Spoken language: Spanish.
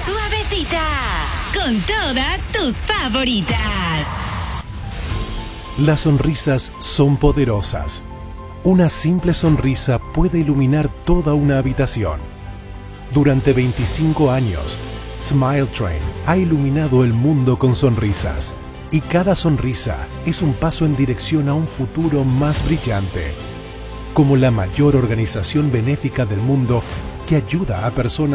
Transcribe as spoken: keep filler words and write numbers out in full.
Suavecita, con todas tus favoritas. Las sonrisas son poderosas. Una simple sonrisa puede iluminar toda una habitación. Durante veinticinco años, Smile Train ha iluminado el mundo con sonrisas. Y cada sonrisa es un paso en dirección a un futuro más brillante. Como la mayor organización benéfica del mundo que ayuda a personas